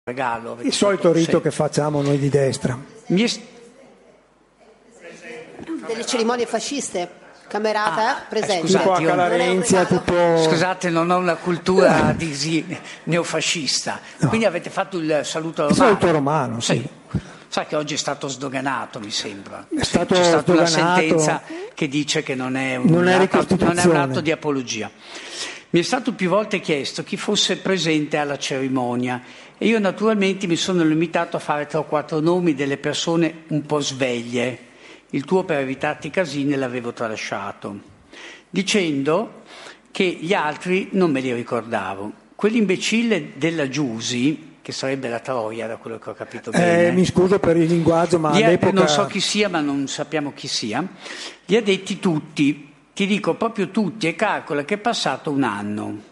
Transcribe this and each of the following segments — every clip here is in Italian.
regalo. Il solito rito che facciamo noi di destra. Delle cerimonie fasciste, Camerata presente. Tipo a Calarenzia, Scusate, non ho una cultura neofascista. No. Quindi avete fatto il saluto romano? Il saluto romano, sì. Sa che oggi è stato sdoganato, mi sembra. C'è stata una sentenza che dice che non è un atto di apologia. Mi è stato più volte chiesto chi fosse presente alla cerimonia e io naturalmente mi sono limitato a fare 3 o 4 nomi delle persone un po' sveglie. Il tuo, per evitarti casini, l'avevo tralasciato, dicendo che gli altri non me li ricordavo. Quell'imbecille della Giusi, che sarebbe la Troia, da quello che ho capito bene. Mi scuso per il linguaggio, ma all'epoca... Non so chi sia, ma non sappiamo chi sia. Li ha detti tutti. Ti dico proprio tutti, e calcola che è passato 1 anno.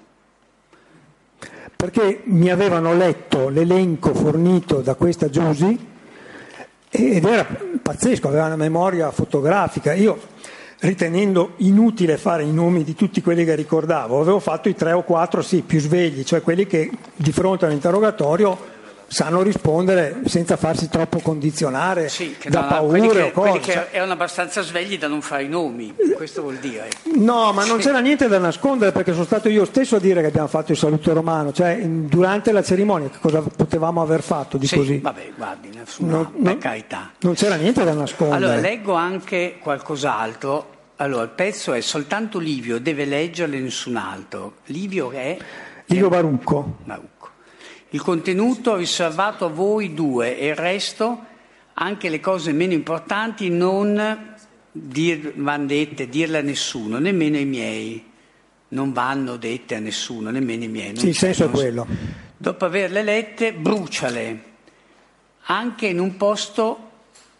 Perché mi avevano letto l'elenco fornito da questa Giusi ed era pazzesco, aveva una memoria fotografica. Io, ritenendo inutile fare i nomi di tutti quelli che ricordavo, avevo fatto i 3 o 4 più svegli, cioè quelli che di fronte all'interrogatorio sanno rispondere senza farsi troppo condizionare da paure o cose. Quelli che erano abbastanza svegli da non fare i nomi, questo vuol dire. No, ma non c'era niente da nascondere, perché sono stato io stesso a dire che abbiamo fatto il saluto romano, cioè durante la cerimonia che cosa potevamo aver fatto di così? Vabbè, guardi, per carità. Non c'era niente da nascondere. Allora, leggo anche qualcos'altro. Allora, il pezzo è: soltanto Livio deve leggerlo e nessun altro. Livio Barucco. Il contenuto riservato a voi 2 e il resto, anche le cose meno importanti, non vanno dette, dirle a nessuno, nemmeno ai miei. Non vanno dette a nessuno, nemmeno ai miei. Il senso è quello. Dopo averle lette, bruciale, anche in un posto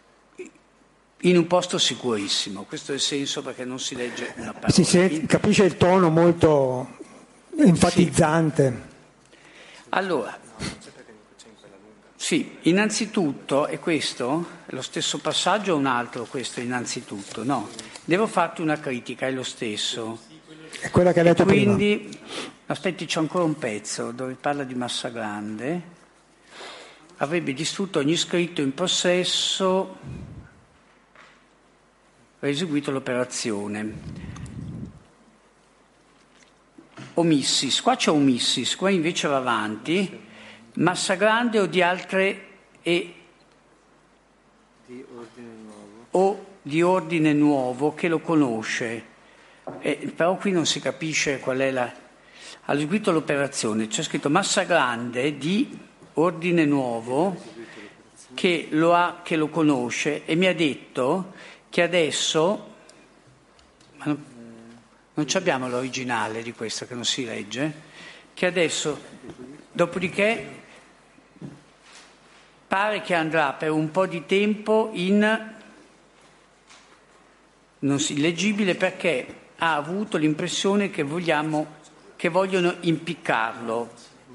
sicurissimo. Questo è il senso, perché non si legge una parola. Si capisce il tono molto enfatizzante. Allora, sì, innanzitutto, è questo? È lo stesso passaggio o un altro questo innanzitutto? No, devo farti una critica, è lo stesso. È quella che hai letto prima. Quindi, aspetti, c'è ancora un pezzo dove parla di Massagrande. Avrebbe distrutto ogni scritto in possesso, ha eseguito l'operazione. Omissis, qua c'è omissis, qua invece va avanti. Massagrande o di altre o di ordine nuovo che lo conosce. Però qui non si capisce qual è ha eseguito l'operazione. C'è scritto Massagrande di ordine nuovo che lo conosce e mi ha detto che adesso... Non abbiamo l'originale di questo che non si legge, che adesso, dopodiché, pare che andrà per un po' di tempo in non illeggibile, perché ha avuto l'impressione che vogliono implicarlo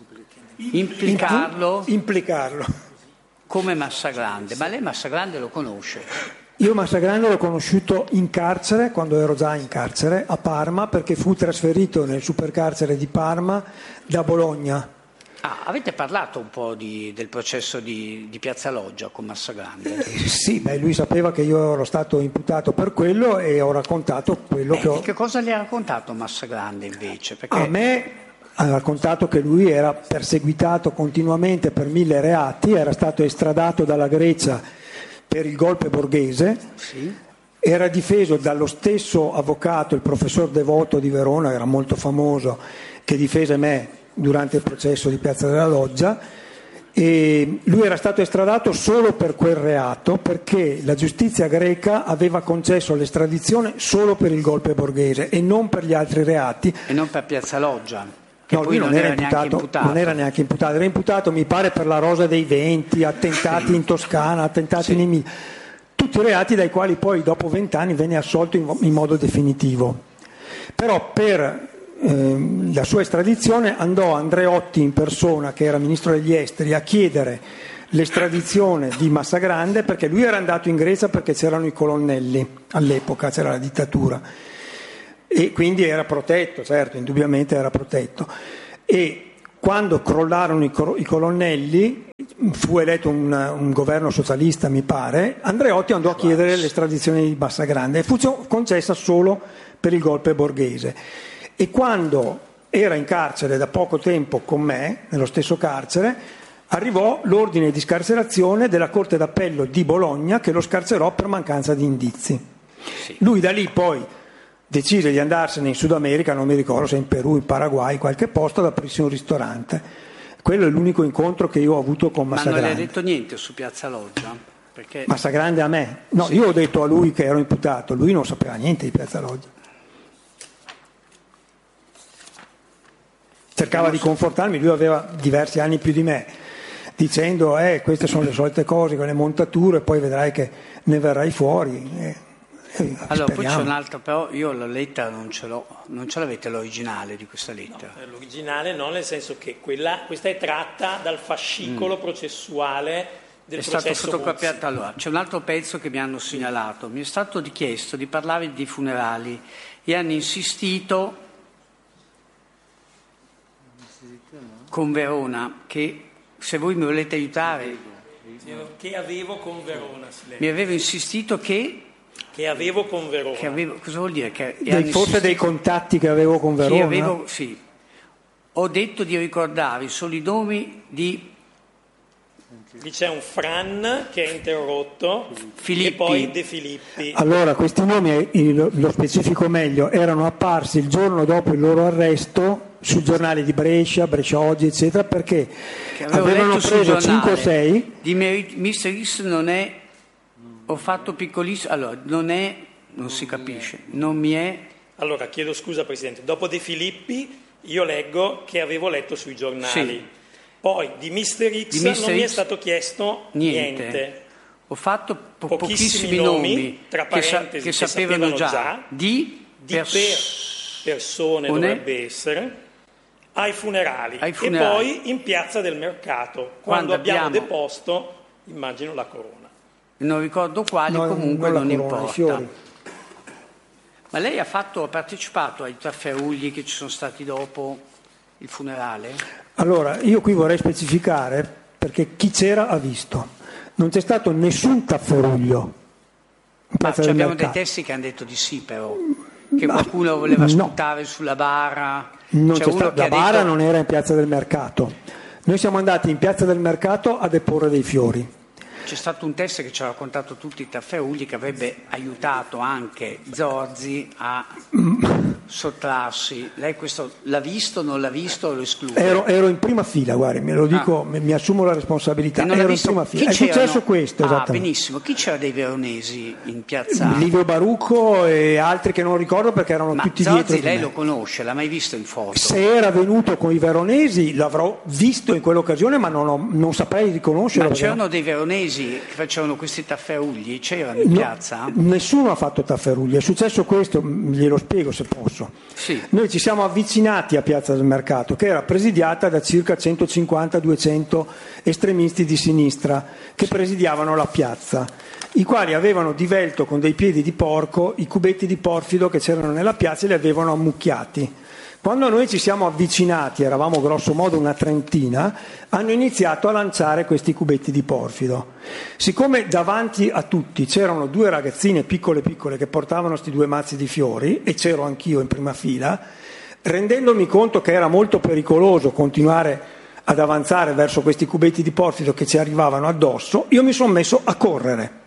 come Massagrande. Ma lei Massagrande lo conosce? Io Massagrande l'ho conosciuto in carcere, quando ero già in carcere, a Parma, perché fu trasferito nel supercarcere di Parma da Bologna. Avete parlato un po' del processo di Piazza Loggia con Massagrande? Sì, lui sapeva che io ero stato imputato per quello e ho raccontato quello che ho... Che cosa le ha raccontato Massagrande invece? Perché... A me ha raccontato che lui era perseguitato continuamente per 1000 reati, era stato estradato dalla Grecia per il golpe borghese, sì. Era difeso dallo stesso avvocato, il professor Devoto di Verona, era molto famoso, che difese me durante il processo di Piazza della Loggia, e lui era stato estradato solo per quel reato, perché la giustizia greca aveva concesso l'estradizione solo per il golpe borghese e non per gli altri reati. E non per Piazza Loggia? Che no, poi lui non era neanche imputato, era imputato mi pare per la Rosa dei Venti, attentati in Toscana, attentati in Emilia, tutti reati dai quali poi dopo 20 anni venne assolto in modo definitivo. Però per la sua estradizione andò Andreotti in persona, che era ministro degli esteri, a chiedere l'estradizione di Massagrande, perché lui era andato in Grecia perché c'erano i colonnelli, all'epoca c'era la dittatura. E quindi era protetto, certo, indubbiamente era protetto. E quando crollarono i colonnelli, fu eletto un governo socialista, mi pare, Andreotti andò a chiedere l'estradizione di Bassagrande e fu concessa solo per il golpe borghese. E quando era in carcere da poco tempo con me, nello stesso carcere, arrivò l'ordine di scarcerazione della Corte d'Appello di Bologna che lo scarcerò per mancanza di indizi. Sì. Lui da lì poi decise di andarsene in Sud America, non mi ricordo se in Perù, in Paraguay, qualche posto, ad aprirsi un ristorante. Quello è l'unico incontro che io ho avuto con Massagrande. Ma non le hai detto niente su Piazza Loggia? Perché... Massagrande a me? No, io ho detto a lui che ero imputato, lui non sapeva niente di Piazza Loggia. Cercava di confortarmi, lui aveva diversi anni più di me, dicendo queste sono le solite cose, quelle montature, poi vedrai che ne verrai fuori. Allora, poi c'è un'altra, però io la lettera non ce l'ho, non ce l'avete l'originale di questa lettera? No, l'originale no, nel senso che questa è tratta dal fascicolo processuale del processo. È stato fotocopiato. Allora, c'è un altro pezzo che mi hanno segnalato, mi è stato chiesto di parlare di funerali e hanno insistito con Verona, che se voi mi volete aiutare... Che avevo con Verona. Mi avevo insistito che avevo con Verona. Cosa vuol dire? Forse dei contatti che avevo con Verona? Sì. Ho detto di ricordare solo i nomi di... Lì c'è un Fran che è interrotto Filippi. E poi De Filippi. Allora, questi nomi, lo specifico meglio, erano apparsi il giorno dopo il loro arresto sui giornali di Brescia, Brescia Oggi, eccetera, perché avevano preso 5 o 6. Di Mr. X non è... Ho fatto piccolissimo, allora non si capisce, non mi è... Allora chiedo scusa Presidente, dopo De Filippi io leggo che avevo letto sui giornali, sì. Poi di Mr. X non mi è stato chiesto niente. Ho fatto pochissimi nomi tra parentesi che sapevano già di persone dovrebbe essere, ai funerali e poi in Piazza del Mercato, quando abbiamo deposto, immagino, la corona. Non ricordo quali, comunque non importa. Ma lei ha partecipato ai tafferugli che ci sono stati dopo il funerale? Allora, io qui vorrei specificare, perché chi c'era ha visto. Non c'è stato nessun tafferuglio. Ma abbiamo dei testi che hanno detto di sì, però. Che qualcuno voleva sputare sulla bara. La bara non era in Piazza del Mercato. Noi siamo andati in Piazza del Mercato a deporre dei fiori. C'è stato un test che ci ha raccontato tutti i tafferugli, che avrebbe aiutato anche Zorzi a sottrarsi. Lei questo l'ha visto, non l'ha visto o lo esclude? Ero in prima fila, guardi, me lo dico, mi assumo la responsabilità. Ero in prima fila. È successo questo, esattamente. Benissimo. Chi c'era dei veronesi in piazza? Livio Barucco e altri che non ricordo perché erano tutti Zorzi, dietro. Lei lo conosce, l'ha mai visto in foto? Se era venuto con i veronesi l'avrò visto in quell'occasione, ma non saprei riconoscerlo. Ma c'erano dei veronesi che facevano questi tafferugli, c'erano in piazza? Nessuno ha fatto tafferugli, è successo questo, glielo spiego se posso. Sì. Noi ci siamo avvicinati a Piazza del Mercato, che era presidiata da circa 150-200 estremisti di sinistra che presidiavano la piazza, i quali avevano divelto con dei piedi di porco i cubetti di porfido che c'erano nella piazza e li avevano ammucchiati. Quando noi ci siamo avvicinati, eravamo grosso modo una trentina, hanno iniziato a lanciare questi cubetti di porfido. Siccome davanti a tutti c'erano 2 ragazzine piccole che portavano questi 2 mazzi di fiori, e c'ero anch'io in prima fila, rendendomi conto che era molto pericoloso continuare ad avanzare verso questi cubetti di porfido che ci arrivavano addosso, io mi sono messo a correre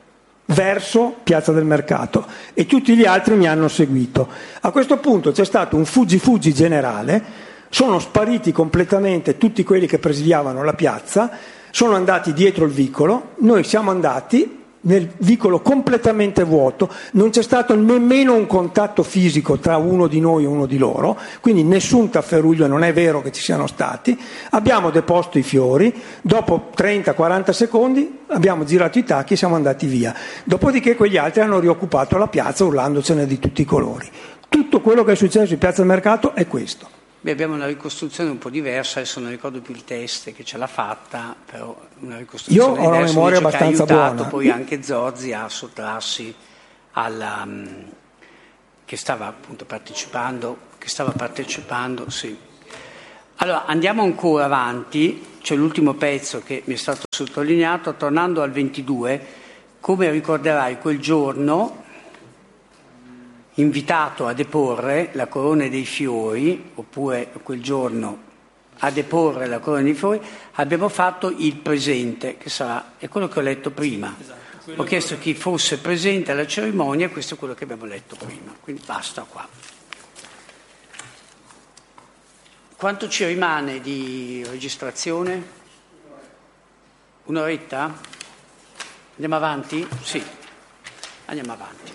verso Piazza del Mercato e tutti gli altri mi hanno seguito. A questo punto c'è stato un fuggi generale, sono spariti completamente tutti quelli che presidiavano la piazza, sono andati dietro il vicolo, noi siamo andati nel vicolo completamente vuoto, non c'è stato nemmeno un contatto fisico tra uno di noi e uno di loro, quindi nessun tafferuglio, non è vero che ci siano stati, abbiamo deposto i fiori, dopo 30-40 secondi abbiamo girato i tacchi e siamo andati via, dopodiché quegli altri hanno rioccupato la piazza urlandocene di tutti i colori. Tutto quello che è successo in Piazza del Mercato è questo. Beh, abbiamo una ricostruzione un po' diversa, adesso non ricordo più il test che ce l'ha fatta, però una ricostruzione diversa. Io ho una memoria abbastanza buona. Ha aiutato poi anche Zorzi a sottrarsi che stava appunto partecipando, sì. Allora, andiamo ancora avanti, c'è l'ultimo pezzo che mi è stato sottolineato, tornando al 22, come ricorderai quel giorno, invitato a deporre la corona dei fiori, oppure quel giorno a deporre la corona dei fiori, abbiamo fatto il presente, che sarà, è quello che ho letto prima. Ho chiesto chi fosse presente alla cerimonia e questo è quello che abbiamo letto prima, quindi basta qua. Quanto ci rimane di registrazione? Un'oretta? Andiamo avanti? Sì, andiamo avanti.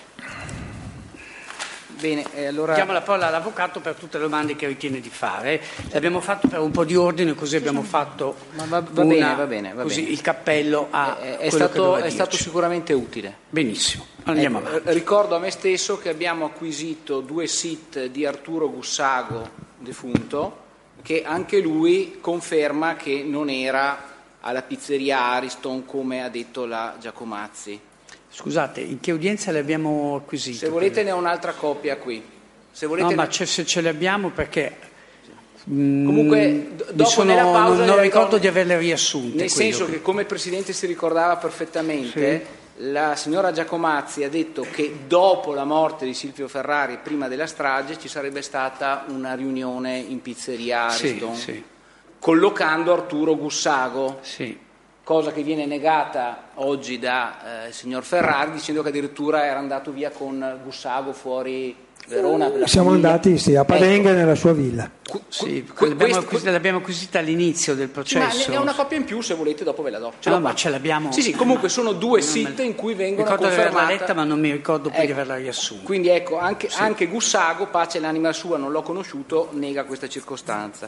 Bene, allora... Diamo la parola all'avvocato per tutte le domande che ritiene di fare. L'abbiamo fatto per un po' di ordine, così abbiamo fatto va bene. Il cappello a è stato sicuramente utile. Benissimo, andiamo avanti. Ricordo a me stesso che abbiamo acquisito 2 sit di Arturo Gussago, defunto, che anche lui conferma che non era alla pizzeria Ariston come ha detto la Giacomazzi. Scusate, in che udienza le abbiamo acquisite? Se volete ne ho un'altra copia qui. Se volete no, ma se ce le abbiamo perché... Comunque, dopo nella pausa... Non ricordo di averle riassunte. Nel senso che, come il Presidente si ricordava perfettamente, sì, la signora Giacomazzi ha detto che dopo la morte di Silvio Ferrari, prima della strage, ci sarebbe stata una riunione in pizzeria Ariston, sì. collocando Arturo Gussago. Sì. Cosa che viene negata oggi da il signor Ferrari, dicendo che addirittura era andato via con Gussago fuori Verona. Siamo andati a Padenga, nella sua villa. L'abbiamo acquisita all'inizio del processo. Sì, ma ne ho una coppia in più, se volete dopo ve la do. Ma ce l'abbiamo. Sì, comunque sono 2 sit in cui vengono confermate. Ricordo di averla letta, ma non mi ricordo poi di averla riassunta. Quindi ecco, anche Gussago, pace l'anima sua, non l'ho conosciuto, nega questa circostanza.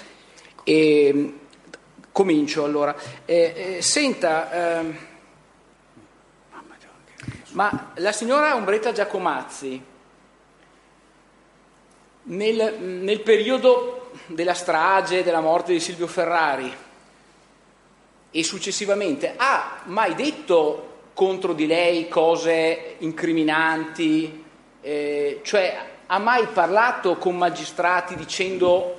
Comincio allora. Senta, ma la signora Ombretta Giacomazzi, nel periodo della strage, della morte di Silvio Ferrari e successivamente, ha mai detto contro di lei cose incriminanti? Cioè, ha mai parlato con magistrati dicendo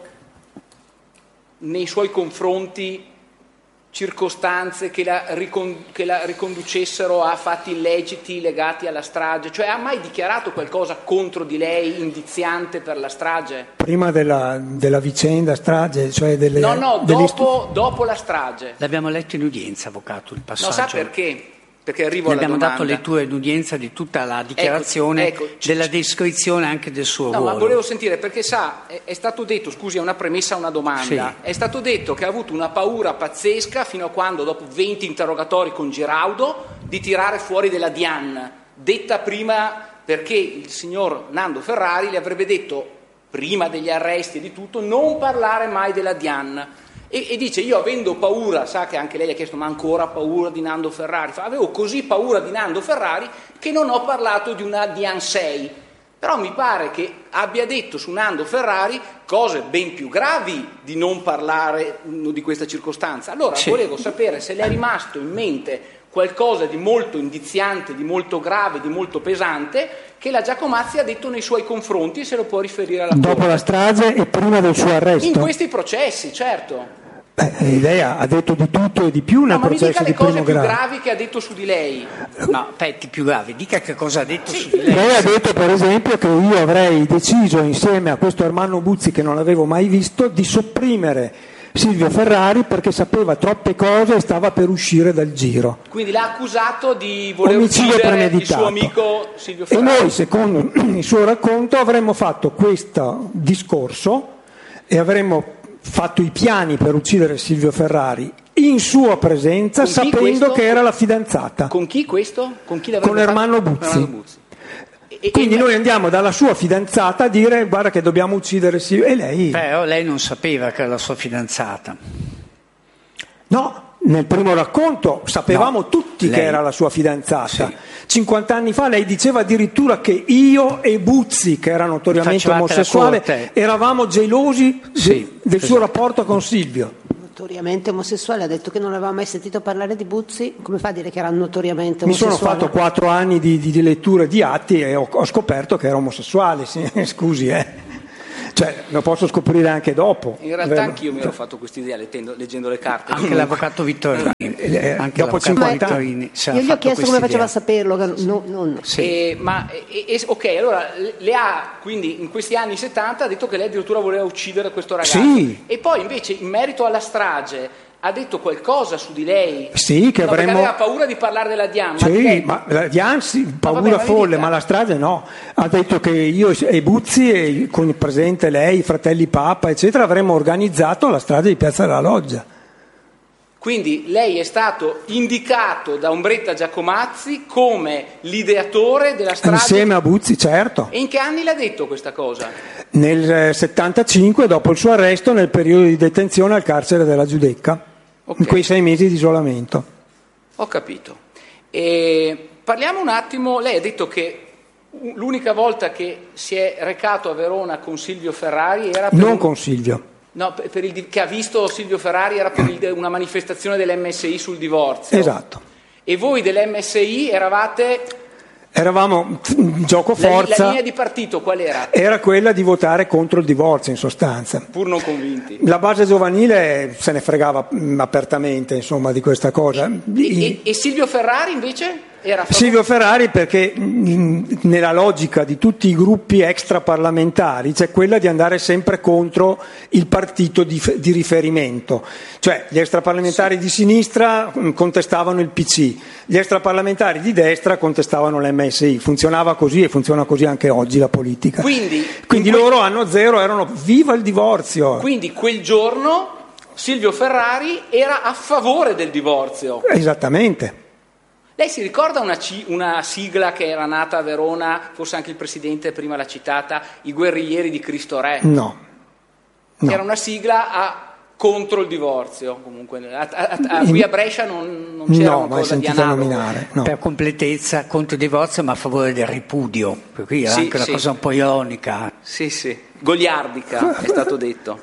nei suoi confronti circostanze che la riconducessero a fatti illeciti legati alla strage? Cioè, ha mai dichiarato qualcosa contro di lei indiziante per la strage? Prima della vicenda strage, cioè dopo la strage. L'abbiamo letto in udienza, avvocato, il passaggio. No, sa perché? Perché arrivo alla domanda. Abbiamo dato lettura in udienza di tutta la dichiarazione, della descrizione anche del suo ruolo. No, ma volevo sentire, perché sa, è stato detto, scusi, è una premessa a una domanda, sì. È stato detto che ha avuto una paura pazzesca fino a quando, dopo 20 interrogatori con Giraudo, di tirare fuori della Dian, detta prima perché il signor Nando Ferrari le avrebbe detto, prima degli arresti e di tutto, non parlare mai della Dian. E dice, io avendo paura, sa che anche lei ha chiesto, ma ancora paura di Nando Ferrari? Avevo così paura di Nando Ferrari che non ho parlato di una Dian 6. Però mi pare che abbia detto su Nando Ferrari cose ben più gravi di non parlare di questa circostanza. Allora volevo sapere se le è rimasto in mente qualcosa di molto indiziante, di molto grave, di molto pesante che la Giacomazzi ha detto nei suoi confronti e se lo può riferire alla Corte. Dopo la strage e prima del suo arresto? In questi processi, certo. Lei ha detto di tutto e di più nel processo di primo grado. Ma mi dica le cose più gravi che ha detto su di lei. No, petti più gravi, dica che cosa ha detto su di lei. Lei ha detto per esempio che io avrei deciso insieme a questo Ermanno Buzzi, che non l'avevo mai visto, di sopprimere Silvio Ferrari perché sapeva troppe cose e stava per uscire dal giro. Quindi l'ha accusato di voler uccidere il suo amico Silvio Ferrari. E noi, secondo il suo racconto, avremmo fatto questo discorso e avremmo fatto i piani per uccidere Silvio Ferrari in sua presenza, sapendo che era la fidanzata. Con chi questo? Con Ermanno Buzzi. Quindi noi andiamo dalla sua fidanzata a dire guarda che dobbiamo uccidere Silvio, e lei... Però lei non sapeva che era la sua fidanzata. No, nel primo racconto sapevamo tutti che era la sua fidanzata. Sì. 50 anni fa lei diceva addirittura che io e Buzzi, che era notoriamente omosessuale, eravamo gelosi del suo rapporto con Silvio. Notoriamente omosessuale, ha detto che non aveva mai sentito parlare di Buzzi. Come fa a dire che era notoriamente omosessuale? Mi sono fatto 4 anni di lettura di atti e ho scoperto che era omosessuale, scusi. Cioè, lo posso scoprire anche dopo. In realtà anch'io mi ero fatto questa idea leggendo le carte. Anche l'avvocato Vittorini. Anche dopo 50 anni. Io gli ho chiesto come faceva a saperlo. Sì. Ok, allora le ha, quindi in questi anni 70 ha detto che lei addirittura voleva uccidere questo ragazzo. Sì. E poi invece in merito alla strage ha detto qualcosa su di lei? Sì, che perché avremmo... aveva paura di parlare della Dian. Sì, ma la Dian sì, paura folle, ma la strage no. Ha detto che io e Buzzi, e con presente lei, i fratelli Papa, eccetera, avremmo organizzato la strage di Piazza della Loggia. Quindi lei è stato indicato da Ombretta Giacomazzi come l'ideatore della strage? Insieme a Buzzi, certo. E in che anni l'ha detto questa cosa? Nel 75, dopo il suo arresto, nel periodo di detenzione al carcere della Giudecca, in quei 6 mesi di isolamento. Ho capito. E parliamo un attimo, lei ha detto che l'unica volta che si è recato a Verona con Silvio Ferrari era per... Non con Silvio. No, che ha visto Silvio Ferrari era per una manifestazione dell'MSI sul divorzio. Esatto. E voi dell'MSI Eravamo gioco forza. La linea di partito qual era? Era quella di votare contro il divorzio, in sostanza. Pur non convinti. La base giovanile se ne fregava apertamente, insomma, di questa cosa. E Silvio Ferrari invece? Silvio Ferrari perché nella logica di tutti i gruppi extraparlamentari c'è quella di andare sempre contro il partito di riferimento, cioè gli extraparlamentari di sinistra contestavano il PC, gli extraparlamentari di destra contestavano l'MSI, funzionava così e funziona così anche oggi la politica. Quindi loro anno zero erano viva il divorzio. Quindi quel giorno Silvio Ferrari era a favore del divorzio. Esattamente. Lei si ricorda una sigla che era nata a Verona, forse anche il Presidente prima l'ha citata, i guerriglieri di Cristo Re? No. Era una sigla contro il divorzio, comunque. Qui a Brescia non c'era una cosa di analogo. No. Per completezza, contro il divorzio ma a favore del ripudio, per cui era anche una cosa un po' ironica. Sì, goliardica è stato detto.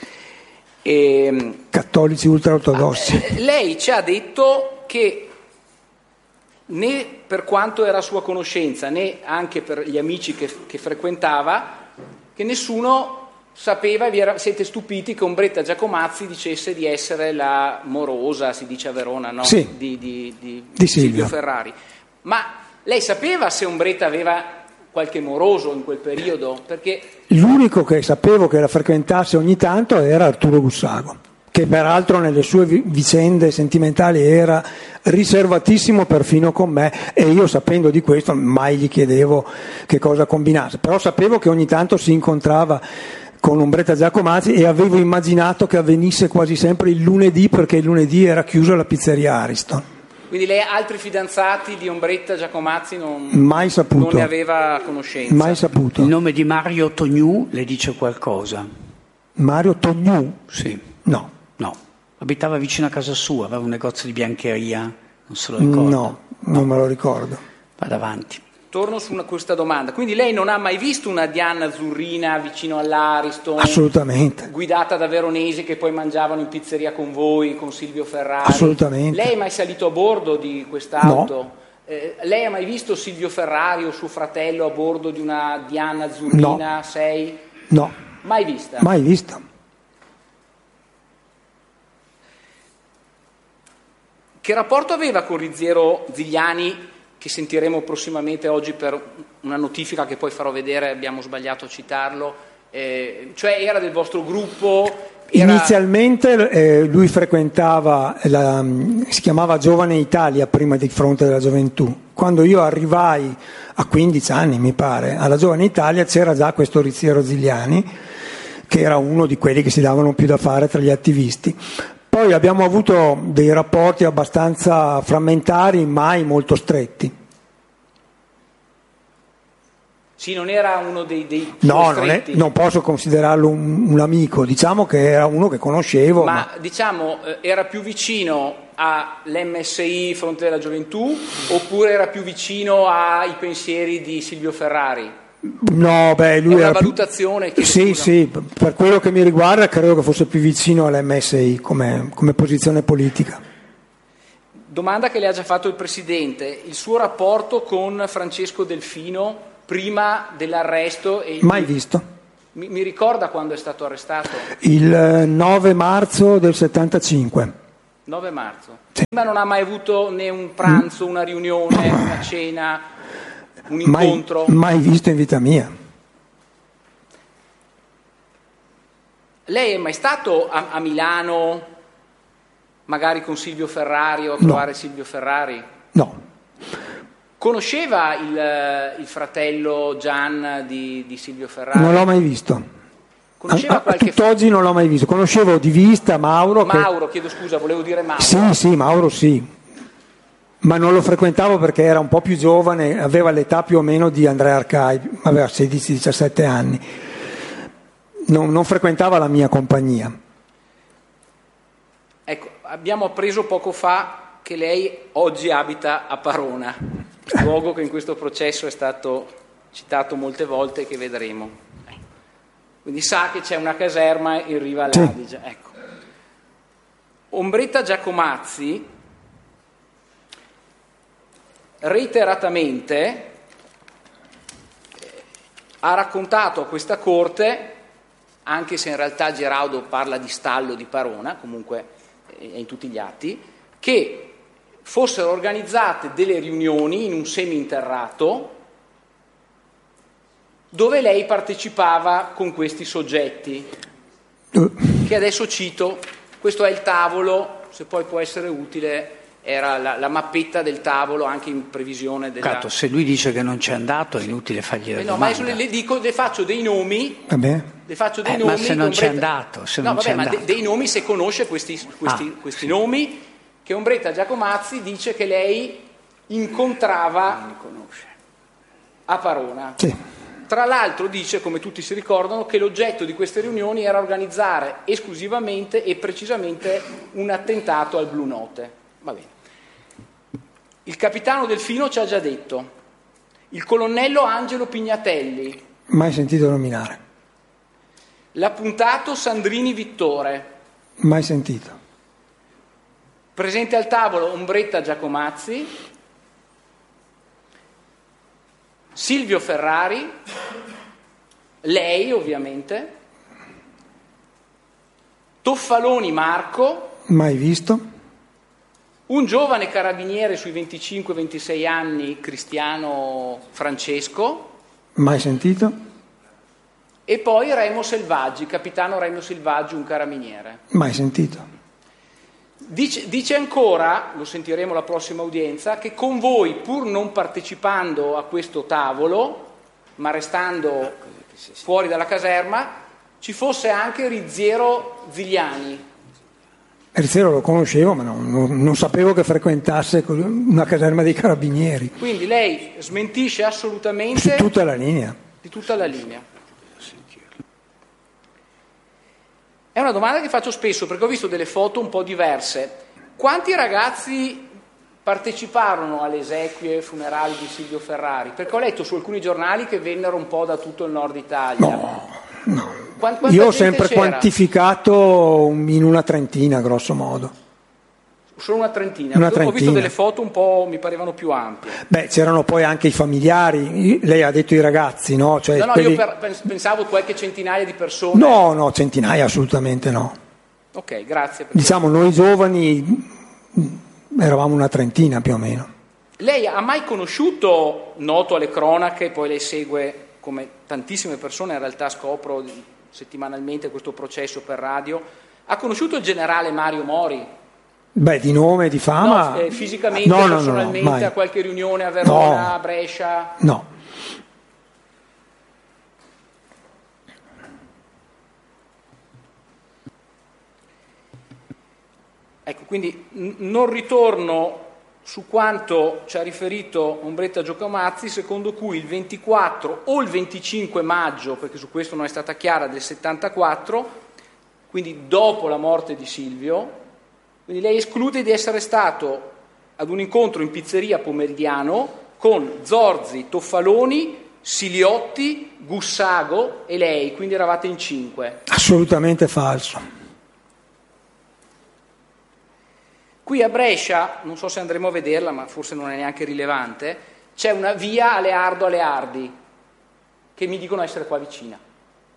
Cattolici ultraortodossi. Lei ci ha detto che né per quanto era a sua conoscenza né anche per gli amici che frequentava, che nessuno sapeva, siete stupiti che Ombretta Giacomazzi dicesse di essere la morosa, si dice a Verona, no? Sì, di Silvio Ferrari. Ma lei sapeva se Ombretta aveva qualche moroso in quel periodo? Perché l'unico che sapevo che la frequentasse ogni tanto era Arturo Gussago, che peraltro nelle sue vicende sentimentali era riservatissimo perfino con me, e io sapendo di questo mai gli chiedevo che cosa combinasse, però sapevo che ogni tanto si incontrava con Ombretta Giacomazzi e avevo immaginato che avvenisse quasi sempre il lunedì, perché il lunedì era chiusa la pizzeria Ariston. Quindi lei altri fidanzati di Ombretta Giacomazzi mai saputo. Non ne aveva conoscenza? Mai saputo. Il nome di Mario Tognu le dice qualcosa? Mario Tognu? Sì. No. Abitava vicino a casa sua, aveva un negozio di biancheria, non se lo ricorda? No, non me lo ricordo. Vado avanti. Torno su questa domanda. Quindi lei non ha mai visto una Diana azzurrina vicino all'Ariston? Assolutamente. Guidata da veronesi che poi mangiavano in pizzeria con voi, con Silvio Ferrari? Assolutamente. Lei è mai salito a bordo di quest'auto? No. Lei ha mai visto Silvio Ferrari o suo fratello a bordo di una Diana azzurrina? No. 6? No. Mai vista? Mai vista. Che rapporto aveva con Riziero Zigliani, che sentiremo prossimamente oggi per una notifica che poi farò vedere, abbiamo sbagliato a citarlo, cioè era del vostro gruppo? Inizialmente lui frequentava, si chiamava Giovane Italia prima di Fronte della Gioventù. Quando io arrivai a 15 anni, mi pare, alla Giovane Italia c'era già questo Riziero Zigliani, che era uno di quelli che si davano più da fare tra gli attivisti. Poi abbiamo avuto dei rapporti abbastanza frammentari, mai molto stretti. Sì, non era uno dei no, stretti. Non posso considerarlo un amico, diciamo che era uno che conoscevo. Ma diciamo, era più vicino all'MSI Fronte della Gioventù oppure era più vicino ai pensieri di Silvio Ferrari? No, lui è una era valutazione che sì, per quello che mi riguarda credo che fosse più vicino all'MSI come posizione politica. Domanda che le ha già fatto il Presidente: il suo rapporto con Francesco Delfino prima dell'arresto? Mai visto. Mi ricorda quando è stato arrestato? Il 9 marzo del 75. 9 marzo. Sì. Ma non ha mai avuto né un pranzo, una riunione, una cena, un incontro? Mai visto in vita mia. Lei è mai stato a Milano, magari con Silvio Ferrari o a trovare Silvio Ferrari? No. Conosceva il fratello Gian di Silvio Ferrari? Non l'ho mai visto. Conosceva qualche... tutt'oggi non l'ho mai visto. Conoscevo di vista Mauro. Chiedo scusa, volevo dire Mauro. Sì, Mauro sì. Ma non lo frequentavo perché era un po' più giovane, aveva l'età più o meno di Andrea Arcai, aveva 16-17 anni. Non frequentava la mia compagnia. Ecco, abbiamo appreso poco fa che lei oggi abita a Parona, luogo che in questo processo è stato citato molte volte e che vedremo. Quindi sa che c'è una caserma in riva all'Adige. Sì. Ecco. Ombretta Giacomazzi reiteratamente ha raccontato a questa corte, anche se in realtà Geraudo parla di stallo di Parona, comunque è in tutti gli atti, che fossero organizzate delle riunioni in un seminterrato dove lei partecipava con questi soggetti, che adesso cito. Questo è il tavolo, se poi può essere utile, era la mappetta del tavolo anche in previsione della... Cato, se lui dice che non c'è andato è inutile fargli la domanda. Ma adesso le faccio dei nomi. Vabbè. Le faccio dei nomi. Ma se non c'è andato, dei nomi, se conosce questi nomi, che Ombretta Giacomazzi dice che lei incontrava a Parona. Sì. Tra l'altro dice, come tutti si ricordano, che l'oggetto di queste riunioni era organizzare esclusivamente e precisamente un attentato al Blue Note. Va bene. Il capitano Delfino ci ha già detto. Il colonnello Angelo Pignatelli. Mai sentito nominare. L'appuntato Sandrini Vittore. Mai sentito. Presente al tavolo Ombretta Giacomazzi. Silvio Ferrari, lei ovviamente, Toffaloni Marco, mai visto, un giovane carabiniere sui 25-26 anni, Cristiano Francesco, mai sentito, e poi Remo Selvaggi, capitano Remo Selvaggi, un carabiniere. Mai sentito. Dice ancora, lo sentiremo alla prossima udienza, che con voi, pur non partecipando a questo tavolo, ma restando fuori dalla caserma, ci fosse anche Rizziero Zigliani. Rizziero lo conoscevo, ma non sapevo che frequentasse una caserma dei carabinieri. Quindi lei smentisce assolutamente... Su tutta la linea. Di tutta la linea. È una domanda che faccio spesso perché ho visto delle foto un po' diverse. Quanti ragazzi parteciparono alle esequie funerali di Silvio Ferrari? Perché ho letto su alcuni giornali che vennero un po' da tutto il nord Italia. No. Quanta Io ho sempre c'era? Quantificato in una trentina, grosso modo. Solo una trentina. Ho visto delle foto un po', mi parevano più ampie. Beh, c'erano poi anche i familiari, lei ha detto i ragazzi, no? Cioè, io pensavo qualche centinaia di persone. No, centinaia assolutamente no. Ok, grazie. Diciamo, noi giovani eravamo una trentina più o meno. Lei ha mai conosciuto, noto alle cronache, poi lei segue, come tantissime persone in realtà scopro settimanalmente questo processo per radio, ha conosciuto il generale Mario Mori? Beh, di nome, di fama? No, fisicamente, personalmente, mai. A qualche riunione a Verona, a Brescia? No. Ecco, quindi non ritorno su quanto ci ha riferito Ombretta Giacomazzi, secondo cui il 24 o il 25 maggio, perché su questo non è stata chiara, del 74, quindi dopo la morte di Silvio. Quindi lei esclude di essere stato ad un incontro in pizzeria pomeridiano con Zorzi, Toffaloni, Siliotti, Gussago e lei, quindi eravate in 5. Assolutamente falso. Qui a Brescia, non so se andremo a vederla, ma forse non è neanche rilevante, c'è una via Aleardo Aleardi, che mi dicono essere qua vicina.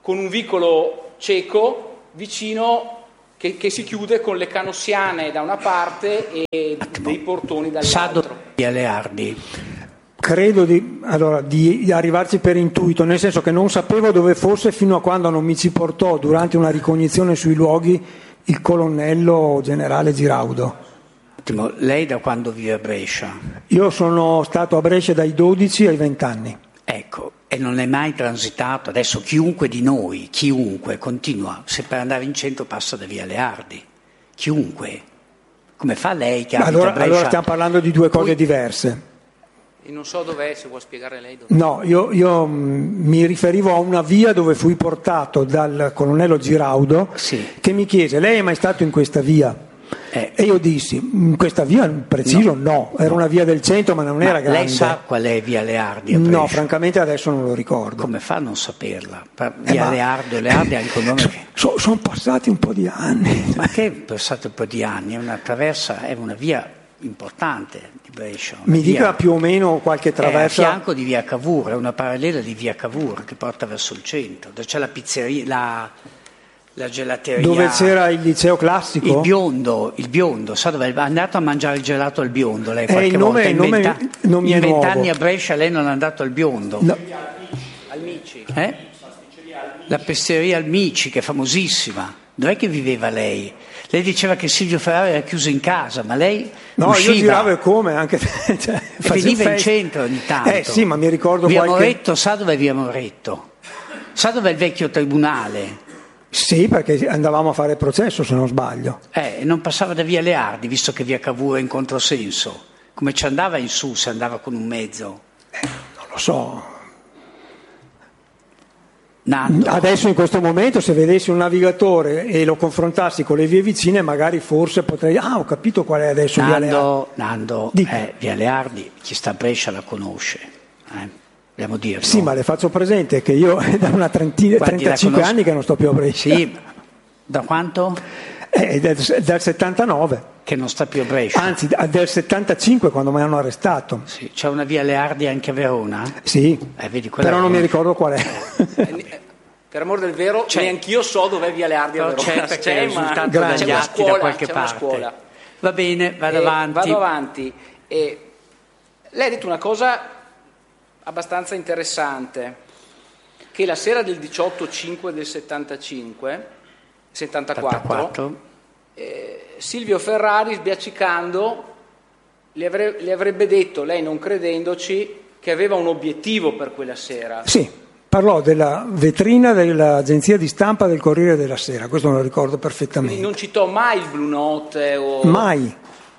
con un vicolo cieco vicino che si chiude con le canossiane da una parte e dei portoni dall'altro. Via Leardi. Credo di arrivarci per intuito, nel senso che non sapevo dove fosse fino a quando non mi ci portò durante una ricognizione sui luoghi il colonnello generale Giraudo. Lei da quando vive a Brescia? Io sono stato a Brescia dai 12 ai 20 anni. Ecco, e non è mai transitato. Adesso chiunque di noi, continua, se per andare in centro passa da via Leardi. Chiunque. Come fa lei che abita a Brescia? Allora stiamo parlando di due cose diverse. E non so dov'è, se vuoi spiegare lei dov'è. No, io mi riferivo a una via dove fui portato dal colonnello Giraudo, sì, che mi chiese: lei è mai stato in questa via? E io dissi: in questa via preciso no, era una via del centro ma non era grande. Lei sa qual è via Leardi a Brescia? No, francamente adesso non lo ricordo. Come fa a non saperla? Via Leardi è anche un nome che... Sono passati un po' di anni. Ma che passati un po' di anni? È una via importante di Brescia. Mi dica più o meno qualche traversa. È a fianco di via Cavour, è una parallela di via Cavour che porta verso il centro, dove c'è la pizzeria, la gelateria. Dove c'era il liceo classico? Il biondo, sa dove è andato a mangiare il gelato al biondo lei qualche volta? Il nome non mi è nuovo. In 20 anni a Brescia lei non è andato al biondo? No. Al Mici. La pizzeria al Mici, che è famosissima. Dov'è che viveva lei? Lei diceva che Silvio Ferrari era chiuso in casa, ma lei usciva. Io giravo e come anche veniva in centro ogni tanto. Sì, ma mi ricordo via Moretto, sa dove è via Moretto? Sa dove è il vecchio tribunale? Sì, perché andavamo a fare il processo, se non sbaglio. Non passava da via Leardi, visto che via Cavour è in controsenso. Come ci andava in su se andava con un mezzo? Non lo so. Nando. Adesso in questo momento, se vedessi un navigatore e lo confrontassi con le vie vicine, magari forse potrei... ho capito qual è adesso via Leardi. Nando, via Leardi, chi sta a Brescia la conosce. Dobbiamo dirlo. Sì, ma le faccio presente che io da una 35 anni che non sto più a Brescia. Sì, da quanto? Dal 79. Che non sta più a Brescia. Anzi, del 75 quando mi hanno arrestato. Sì, c'è una via Leardi anche a Verona? Sì, vedi, però non mi ricordo qual è. Per amor del vero, neanch'io so dov'è via Leardi a Verona. C'è il risultato dagli atti da qualche parte. Scuola. Va bene, vado avanti. Lei ha detto una cosa abbastanza interessante, che la sera del 18/5 del 74 Silvio Ferrari, sbiaccicando, le avrebbe detto, lei non credendoci, che aveva un obiettivo per quella sera. Sì, parlò della vetrina dell'agenzia di stampa del Corriere della Sera, questo me lo ricordo perfettamente. Quindi non citò mai il Blue Note? Mai,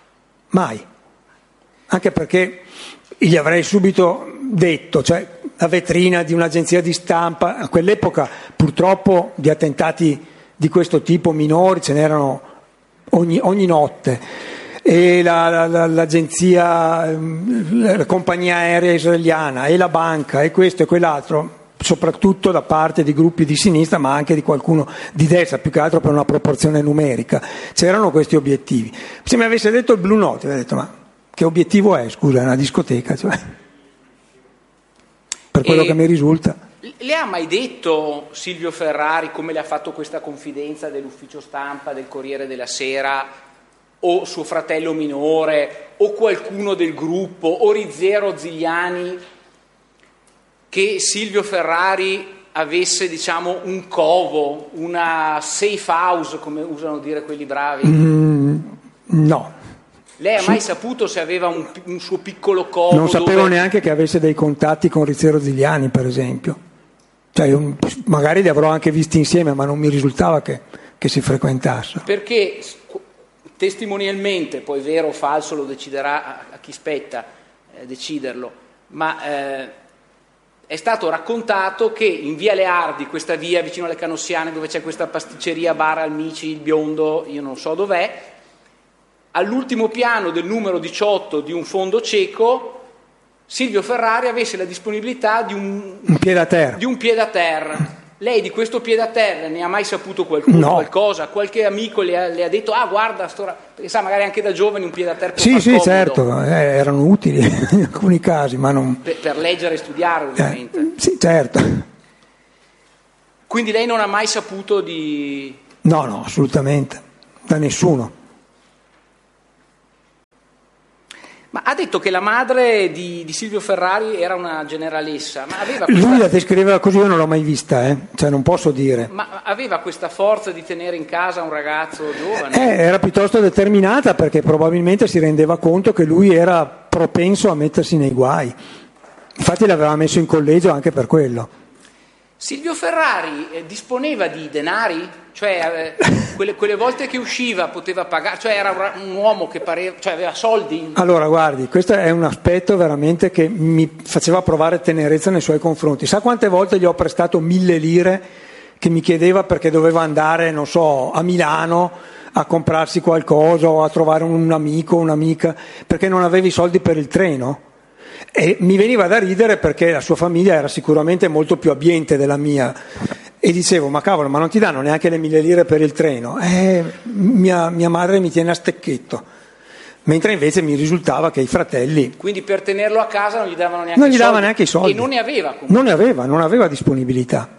anche perché gli avrei subito detto, cioè la vetrina di un'agenzia di stampa, a quell'epoca purtroppo di attentati di questo tipo minori ce n'erano ogni notte, e l'agenzia, la compagnia aerea israeliana e la banca e questo e quell'altro, soprattutto da parte di gruppi di sinistra ma anche di qualcuno di destra, più che altro per una proporzione numerica, c'erano questi obiettivi. Se mi avesse detto il Blue Note avrei detto: ma che obiettivo è? Scusa, è una discoteca, cioè, per quello che mi risulta. Le ha mai detto Silvio Ferrari, come le ha fatto questa confidenza dell'ufficio stampa del Corriere della Sera, o suo fratello minore, o qualcuno del gruppo, o Rizziero Zigliani, che Silvio Ferrari avesse, diciamo, un covo, una safe house, come usano dire quelli bravi? No. Lei ha mai saputo se aveva un suo piccolo covo? Non sapevo neanche che avesse dei contatti con Rizziero Zigliani, per esempio. Cioè, magari li avrò anche visti insieme, ma non mi risultava che si frequentassero. Perché testimonialmente, poi vero o falso lo deciderà a chi spetta deciderlo, ma è stato raccontato che in via Leardi, questa via vicino alle Canossiane dove c'è questa pasticceria bar al Mici, il biondo, io non so dov'è, all'ultimo piano del numero 18 di un fondo cieco Silvio Ferrari avesse la disponibilità di un pied-à-terre. Lei di questo pied-à-terre ne ha mai saputo qualcosa? Qualche amico le ha detto: guarda, perché sa, magari anche da giovani un pied-à-terre può far comodo. Sì, certo, erano utili in alcuni casi, ma non... Per leggere e studiare, ovviamente. Sì, certo. Quindi lei non ha mai saputo di... No, assolutamente, da nessuno. Ma ha detto che la madre di Silvio Ferrari era una generalessa, ma aveva Lui la descriveva così, io non l'ho mai vista, cioè non posso dire. Ma aveva questa forza di tenere in casa un ragazzo giovane? Era piuttosto determinata, perché probabilmente si rendeva conto che lui era propenso a mettersi nei guai. Infatti l'aveva messo in collegio anche per quello. Silvio Ferrari disponeva di denari? Cioè quelle volte che usciva poteva pagare, cioè era un uomo che aveva soldi? Allora guardi, questo è un aspetto veramente che mi faceva provare tenerezza nei suoi confronti. Sa quante volte gli ho prestato 1.000 lire che mi chiedeva perché doveva andare, non so, a Milano a comprarsi qualcosa o a trovare un amico o un'amica perché non aveva i soldi per il treno? E mi veniva da ridere perché la sua famiglia era sicuramente molto più abbiente della mia e dicevo, ma cavolo, ma non ti danno neanche le 1.000 lire per il treno? Mia madre mi tiene a stecchetto, mentre invece mi risultava che i fratelli... Quindi per tenerlo a casa non gli davano neanche, neanche i soldi. E non ne aveva comunque. Non aveva disponibilità.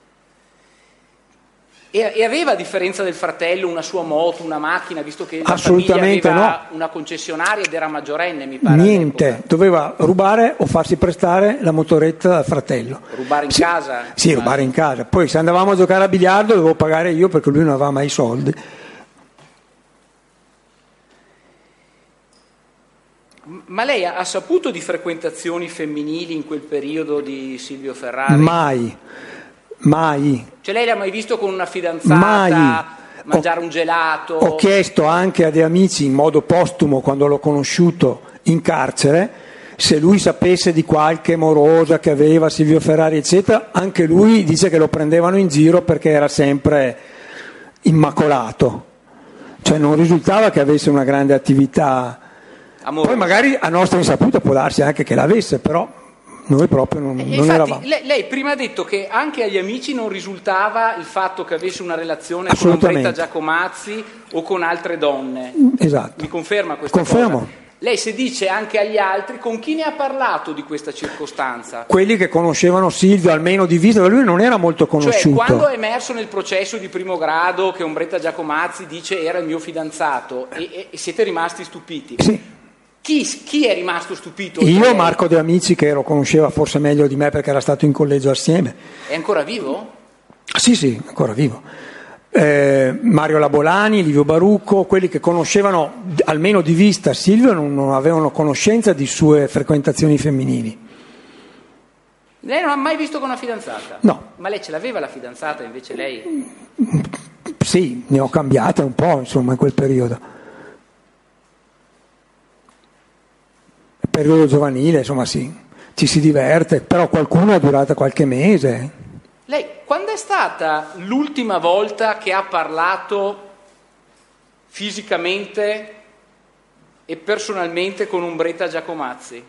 E aveva, a differenza del fratello, una sua moto, una macchina, visto che la assolutamente famiglia aveva no. Una concessionaria ed era maggiorenne, mi pare. Niente, all'epoca. doveva rubare o farsi prestare la motoretta dal fratello. Rubare in casa? Sì, rubare in casa. Poi se andavamo a giocare a biliardo dovevo pagare io perché lui non aveva mai i soldi. Ma lei ha saputo di frequentazioni femminili in quel periodo di Silvio Ferrari? Mai. Cioè lei l'ha mai visto con una fidanzata? Mai. Mangiare un gelato? Ho chiesto anche a dei amici in modo postumo, quando l'ho conosciuto in carcere, se lui sapesse di qualche morosa che aveva Silvio Ferrari eccetera. Anche lui dice che lo prendevano in giro perché era sempre immacolato, cioè non risultava che avesse una grande attività amorosa. Poi magari a nostra insaputa può darsi anche che l'avesse, però noi proprio non eravamo. Lei prima ha detto che anche agli amici non risultava il fatto che avesse una relazione con Ombretta Giacomazzi o con altre donne. Esatto. Mi conferma questa Confermo. cosa? Lei se dice anche agli altri, con chi ne ha parlato di questa circostanza? Quelli che conoscevano Silvio, almeno di vista, lui non era molto conosciuto. Cioè, quando è emerso nel processo di primo grado che Ombretta Giacomazzi dice era il mio fidanzato e siete rimasti stupiti? Sì. Chi è rimasto stupito? Io, Marco De Amici, che lo conosceva forse meglio di me perché era stato in collegio assieme. È ancora vivo? Sì, ancora vivo. Mario Labolani, Livio Barucco, quelli che conoscevano almeno di vista Silvio non avevano conoscenza di sue frequentazioni femminili. Lei non ha mai visto con una fidanzata? No. Ma lei ce l'aveva la fidanzata invece lei? Sì, ne ho cambiate un po' insomma in quel periodo. Periodo giovanile, insomma sì, ci si diverte, però qualcuno è durata qualche mese. Lei, quando è stata l'ultima volta che ha parlato fisicamente e personalmente con Ombretta Giacomazzi?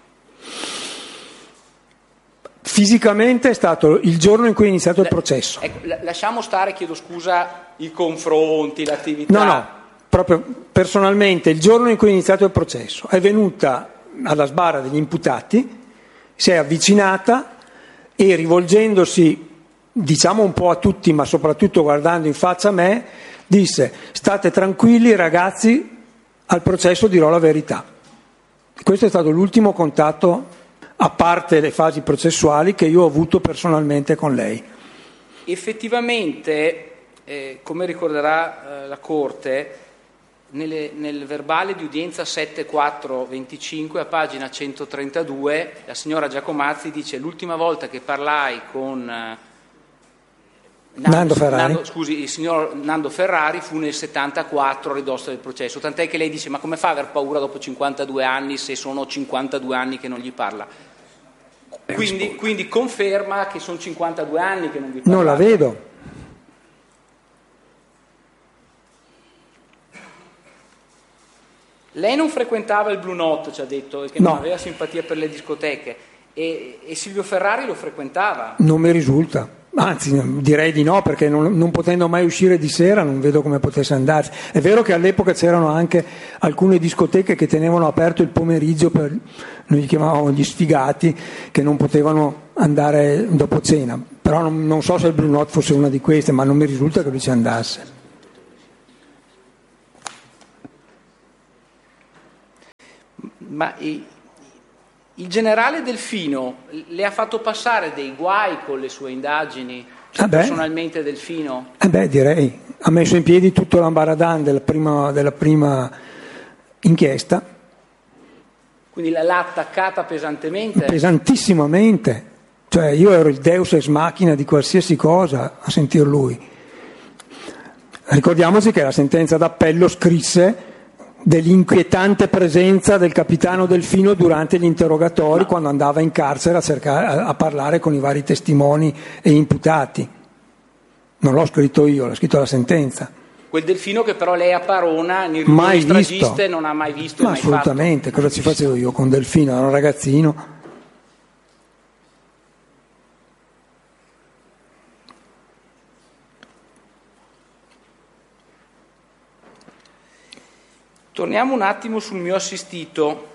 Fisicamente è stato il giorno in cui è iniziato il processo. Ecco, lasciamo stare, chiedo scusa, i confronti, l'attività. No, proprio personalmente il giorno in cui è iniziato il processo è venuta alla sbarra degli imputati, si è avvicinata e rivolgendosi diciamo un po' a tutti ma soprattutto guardando in faccia a me disse: state tranquilli ragazzi, al processo dirò la verità. Questo è stato l'ultimo contatto, a parte le fasi processuali, che io ho avuto personalmente con lei. Effettivamente, come ricorderà la Corte, nel verbale di udienza 7.4.25 a pagina 132 la signora Giacomazzi dice: l'ultima volta che parlai con il signor Nando Ferrari fu nel 74 a ridosso del processo, tant'è che lei dice: ma come fa a aver paura dopo 52 anni se sono 52 anni che non gli parla? Quindi conferma che sono 52 anni che non vi parla. Non la vedo. Lei non frequentava il Blue Note, ci ha detto, che non aveva simpatia per le discoteche, e Silvio Ferrari lo frequentava? Non mi risulta, anzi direi di no, perché non potendo mai uscire di sera non vedo come potesse andarci. È vero che all'epoca c'erano anche alcune discoteche che tenevano aperto il pomeriggio, noi li chiamavamo gli sfigati, che non potevano andare dopo cena. Però non so se il Blue Note fosse una di queste, ma non mi risulta che lui ci andasse. Ma il generale Delfino le ha fatto passare dei guai con le sue indagini? Personalmente Delfino? Direi. Ha messo in piedi tutto l'ambaradan della prima inchiesta. Quindi l'ha attaccata pesantemente? Pesantissimamente. Cioè io ero il deus ex machina di qualsiasi cosa a sentir lui. Ricordiamoci che la sentenza d'appello scrisse dell'inquietante presenza del capitano Delfino durante gli interrogatori, quando andava in carcere a parlare con i vari testimoni e imputati. Non l'ho scritto io, l'ha scritto la sentenza. Quel Delfino che però lei a Parona nel riunioni stragiste non ha mai visto e mai assolutamente, fatto. Cosa ci facevo io con Delfino? Era un ragazzino. Torniamo un attimo sul mio assistito,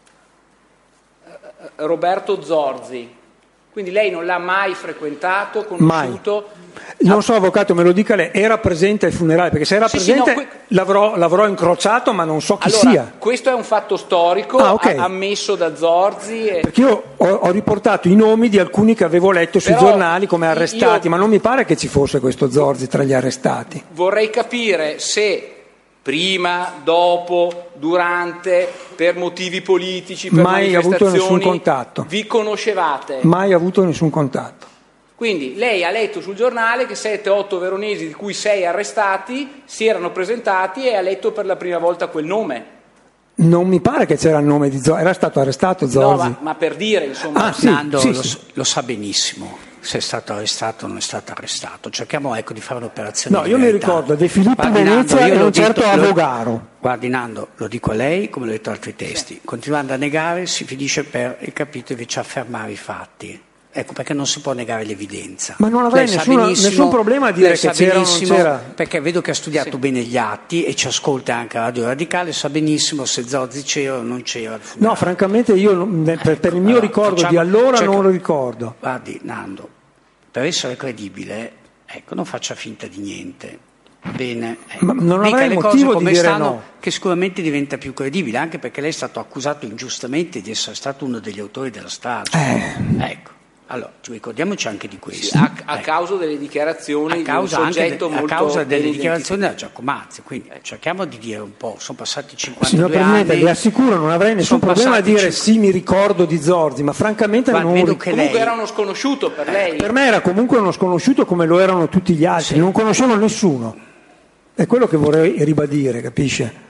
Roberto Zorzi. Quindi lei non l'ha mai frequentato, conosciuto? Mai. Non so, avvocato, me lo dica lei, era presente ai funerali? Perché se era presente l'avrò incrociato, ma non so chi sia. Questo è un fatto storico, okay, ammesso da Zorzi. Perché io ho riportato i nomi di alcuni che avevo letto sui giornali come arrestati, ma non mi pare che ci fosse questo Zorzi tra gli arrestati. Vorrei capire se prima, dopo, durante, per motivi politici, per mai manifestazioni, avuto nessun contatto. Vi conoscevate? Mai avuto nessun contatto. Quindi lei ha letto sul giornale che 7-8 veronesi, di cui 6 arrestati, si erano presentati e ha letto per la prima volta quel nome. Non mi pare che c'era il nome di Zorzi, era stato arrestato Zorzi. No, ma per dire, insomma. Nando lo sa benissimo se è stato arrestato o non è stato arrestato. Cerchiamo di fare un'operazione. No, io mi ricordo De Filippo in Venezia e un certo Avogaro. Guardi Nando, lo dico a lei come l'ho detto altri testi. Sì. Continuando a negare si finisce per il capitolo invece affermare i fatti. Ecco perché non si può negare l'evidenza. Ma non avrei nessun problema a dire che c'era o non c'era. Perché vedo che ha studiato bene gli atti e ci ascolta anche a Radio Radicale, sa benissimo se Zorzi c'era o non c'era. No, francamente io per il mio ricordo di allora non lo ricordo. Guardi Nando, per essere credibile, non faccia finta di niente. Bene, ma non avrei motivo di dire no. Che sicuramente diventa più credibile, anche perché lei è stato accusato ingiustamente di essere stato uno degli autori della strage. Ecco. Allora, ricordiamoci anche di questo. Sì, a causa delle dichiarazioni di un soggetto molto a causa delle dichiarazioni della Giacomazzi, quindi cerchiamo di dire un po', sono passati 52 Signor Presidente, le assicuro, non avrei nessun problema a dire sì, mi ricordo di Zorzi, ma francamente non vedo che comunque era uno sconosciuto per lei. Per me era comunque uno sconosciuto come lo erano tutti gli altri, non conoscevo nessuno. È quello che vorrei ribadire, capisce?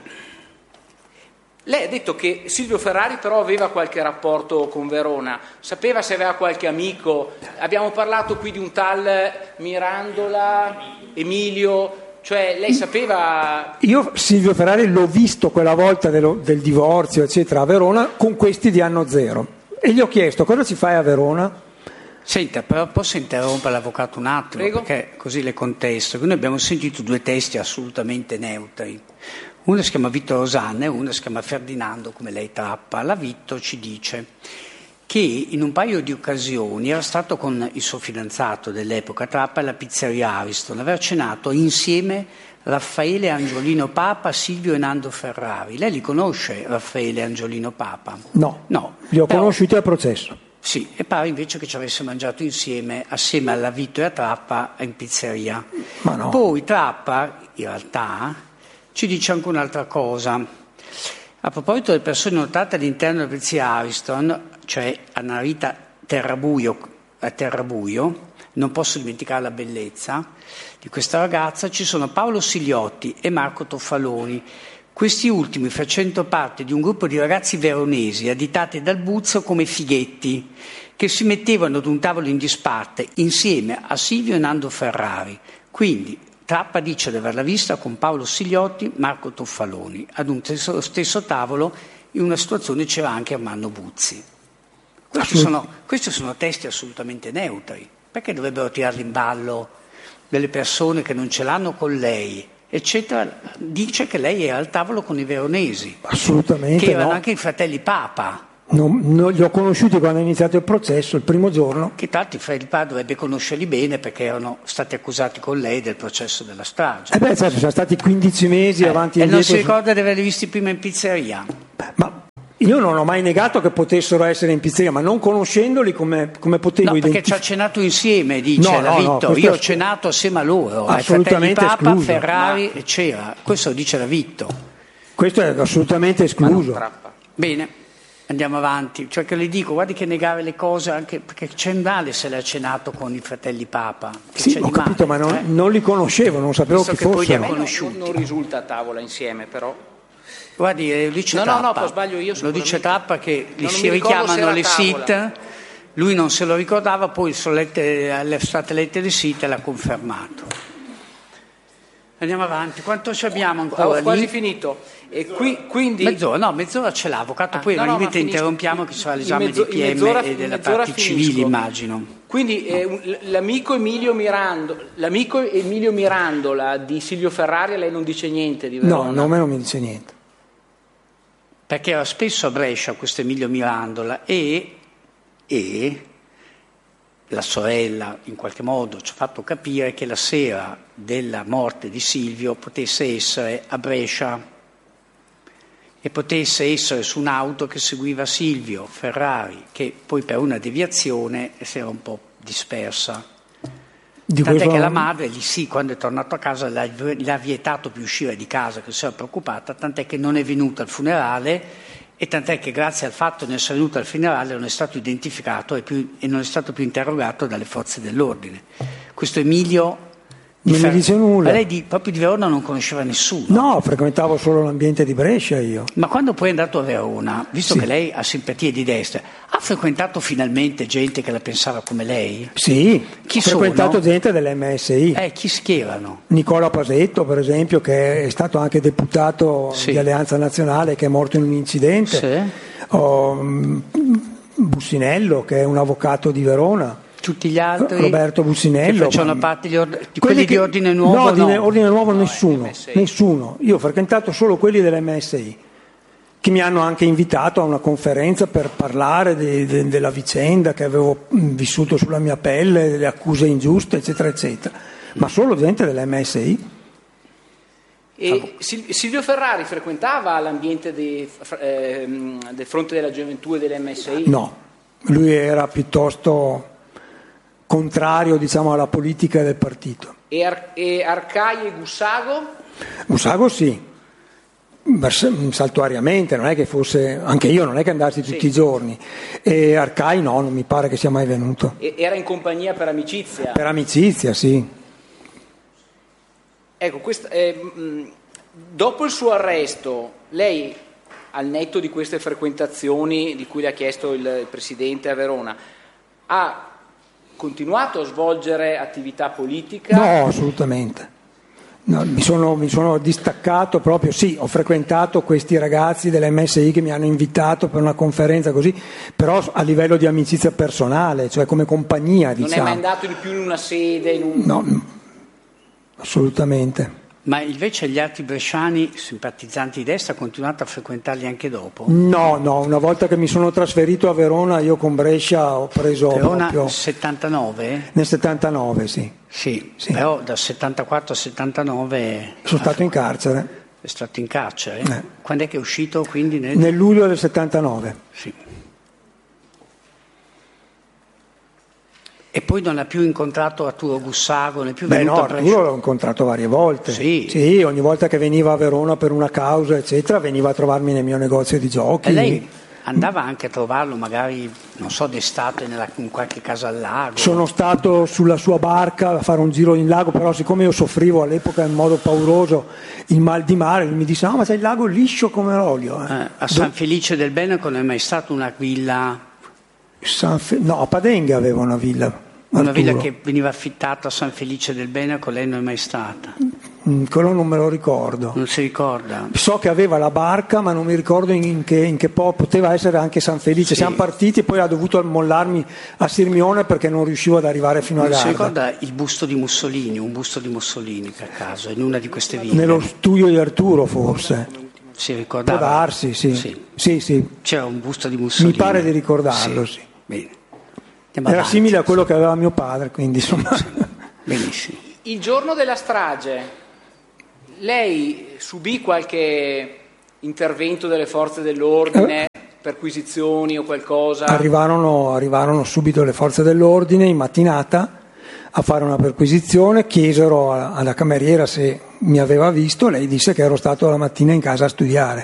Lei ha detto che Silvio Ferrari però aveva qualche rapporto con Verona, sapeva se aveva qualche amico, abbiamo parlato qui di un tal Mirandola, Emilio, cioè lei sapeva... Io Silvio Ferrari l'ho visto quella volta del divorzio eccetera a Verona con questi di anno zero e gli ho chiesto cosa ci fai a Verona? Senta, però posso interrompere l'avvocato un attimo? Prego. Perché così le contesto. Noi abbiamo sentito due testi assolutamente neutri. Uno si chiama Vitto Rosanna e uno si chiama Ferdinando, come lei trappa. La Vitto ci dice che in un paio di occasioni era stato con il suo fidanzato dell'epoca Trappa alla pizzeria Ariston, aveva cenato insieme Raffaele Angiolino Papa, Silvio e Nando Ferrari. Lei li conosce Raffaele Angiolino Papa? No, li ho conosciuti al processo. Sì, e pare invece che ci avesse mangiato insieme, assieme alla Vitto e a Trappa, in pizzeria. Ma no. Poi Trappa, in realtà, ci dice anche un'altra cosa. A proposito delle persone notate all'interno della pizzeria Ariston, cioè Anna Rita Terrabuio, non posso dimenticare la bellezza di questa ragazza, ci sono Paolo Sigliotti e Marco Toffaloni. Questi ultimi facendo parte di un gruppo di ragazzi veronesi additati dal Buzzo come fighetti, che si mettevano ad un tavolo in disparte insieme a Silvio e Nando Ferrari. Quindi Trappa dice di averla vista con Paolo Sigliotti, Marco Toffaloni. Ad un stesso tavolo, in una situazione c'era anche Armando Buzzi. Questi sono testi assolutamente neutri. Perché dovrebbero tirarli in ballo delle persone che non ce l'hanno con lei? Eccetera, dice che lei era al tavolo con i veronesi, assolutamente che erano no. anche i fratelli Papa. Non li ho conosciuti quando è iniziato il processo, il primo giorno. Che tanti Felpa dovrebbe conoscerli bene perché erano stati accusati con lei del processo della strage. Certo, sono stati 15 mesi avanti e indietro. E non si ricorda su... di averli visti prima in pizzeria? Ma io non ho mai negato che potessero essere in pizzeria, ma non conoscendoli come potevo identificare? Perché ci ha cenato insieme, dice la Vitto. Io ho cenato assieme a loro, assolutamente Papa, escluso. Ferrari e c'era. Questo dice la Vitto. Questo è assolutamente escluso. Bene. Andiamo avanti, cioè che le dico, guardi che negare le cose anche perché Cendale se l'ha cenato con i fratelli Papa. Sì, ho capito, ma non li conoscevo, non sapevo chi fossero. Non risulta a tavola insieme, però. Guardi, lo dice Tappa, sbaglio io. Lo dice Tappa che li si richiamano le SIT, lui non se lo ricordava, poi sono state lette le SIT e l'ha confermato. Andiamo avanti, quanto ci abbiamo ancora? Ho quasi finito. E quindi... mezz'ora ce l'ha, avvocato, poi al interrompiamo che sarà l'esame di PM e della parte civile, immagino. Quindi l'amico Emilio Mirandola di Silvio Ferrari, a lei non dice niente di Verona? No, a me non mi dice niente. Perché era spesso a Brescia questo Emilio Mirandola e la sorella in qualche modo ci ha fatto capire che la sera della morte di Silvio potesse essere a Brescia e potesse essere su un'auto che seguiva Silvio Ferrari, che poi per una deviazione si era un po' dispersa. Tant'è che la madre lì quando è tornato a casa l'ha vietato di uscire di casa, che si era preoccupata, tant'è che non è venuta al funerale e tant'è che grazie al fatto di essere venuto al funerale non è stato identificato e non è stato più interrogato dalle forze dell'ordine. Questo Emilio non mi dice nulla. Ma lei proprio di Verona non conosceva nessuno? No, frequentavo solo l'ambiente di Brescia io. Ma quando poi è andato a Verona, visto che lei ha simpatie di destra, ha frequentato finalmente gente che la pensava come lei? Sì, Chi ho frequentato gente dell'MSI. Chi erano? Nicola Pasetto, per esempio, che è stato anche deputato di Alleanza Nazionale, che è morto in un incidente. Sì. Bussinello, che è un avvocato di Verona. Tutti gli altri? Roberto Bussinello. Che facevano parte di quelli di Ordine Nuovo? No, Ordine Nuovo nessuno. Io ho frequentato solo quelli dell'MSI, che mi hanno anche invitato a una conferenza per parlare della vicenda che avevo vissuto sulla mia pelle, delle accuse ingiuste, eccetera, eccetera. Ma solo gente dell'MSI. E Silvio Ferrari frequentava l'ambiente del Fronte della Gioventù e dell'MSI? No, lui era piuttosto contrario, diciamo, alla politica del partito. E Arcai e Gussago? Gussago sì, saltuariamente, non è che fosse, anche io non è che andassi tutti i giorni, e Arcai no, non mi pare che sia mai venuto. Era in compagnia per amicizia? Per amicizia, sì. Ecco, dopo il suo arresto, lei, al netto di queste frequentazioni di cui le ha chiesto il Presidente a Verona, ha continuato a svolgere attività politica? No, assolutamente. No, mi sono distaccato proprio, sì, ho frequentato questi ragazzi dell'MSI che mi hanno invitato per una conferenza così, però a livello di amicizia personale, cioè come compagnia, diciamo. Non è mai andato di più in una sede? No, assolutamente. Ma invece gli altri bresciani simpatizzanti di destra ha continuato a frequentarli anche dopo? No, una volta che mi sono trasferito a Verona io con Brescia ho preso Verona proprio... nel 79? Nel 79, sì. Sì, però dal 74 al 79... Sono stato in carcere. È stato in carcere? Quando è che è uscito quindi? Nel luglio del 79. Sì. E poi non ha più incontrato Arturo Gussago, non è più venuto a Brescia? Arturo l'ho incontrato varie volte. Sì, ogni volta che veniva a Verona per una causa, eccetera, veniva a trovarmi nel mio negozio di giochi. E lei andava anche a trovarlo, magari, non so, d'estate in qualche casa al lago? Sono stato sulla sua barca a fare un giro in lago, però siccome io soffrivo all'epoca in modo pauroso il mal di mare, lui mi disse: no, ma c'è il lago liscio come l'olio. A San Felice del Beneco non è mai stata una villa? No, a Padenga aveva una villa. Una villa che veniva affittata a San Felice del Beneco, lei non è mai stata? Quello non me lo ricordo. Non si ricorda? So che aveva la barca, ma non mi ricordo in che poteva essere anche San Felice. Sì. Siamo partiti e poi ha dovuto mollarmi a Sirmione perché non riuscivo ad arrivare fino a Garda. Non si ricorda il busto di Mussolini, un busto di Mussolini per caso, in una di queste ville? Nello studio di Arturo forse. Si ricordava? Può darsi, sì. Sì. C'era un busto di Mussolini. Mi pare di ricordarlo, sì. Bene. Era simile a quello che aveva mio padre, quindi insomma. Benissimo. Il giorno della strage, lei subì qualche intervento delle forze dell'ordine, perquisizioni o qualcosa? Arrivarono subito le forze dell'ordine in mattinata a fare una perquisizione, chiesero alla cameriera se mi aveva visto, lei disse che ero stato la mattina in casa a studiare.